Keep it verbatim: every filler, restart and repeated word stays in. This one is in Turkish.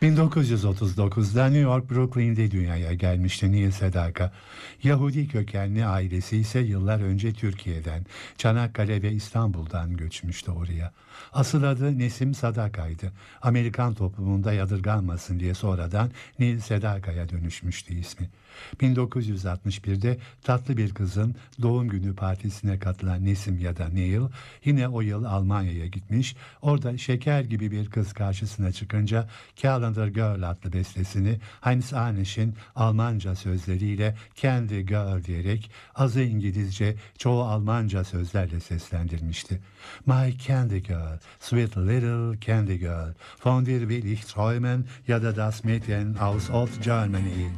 bin dokuz yüz otuz dokuzda New York Brooklyn'de dünyaya gelmişti Neil Sedaka. Yahudi kökenli ailesi ise yıllar önce Türkiye'den, Çanakkale ve İstanbul'dan göçmüştü oraya. Asıl adı Nesim Sadaka'ydı. Amerikan toplumunda yadırganmasın diye sonradan Neil Sedaka'ya dönüşmüştü ismi. bin dokuz yüz altmış birde tatlı bir kızın doğum günü partisine katılan Nesim ya da Neil yine o yıl Almanya'ya gitmiş. Orada şeker gibi bir kız karşısına çıkınca Calendar Girl adlı bestesini Heinz Arnisch'in Almanca sözleriyle Candy Girl diyerek azı İngilizce çoğu Almanca sözlerle seslendirmişti. My Candy Girl, Sweet Little Candy Girl, von dir will ich träumen ya da das Mädchen aus Old Germany.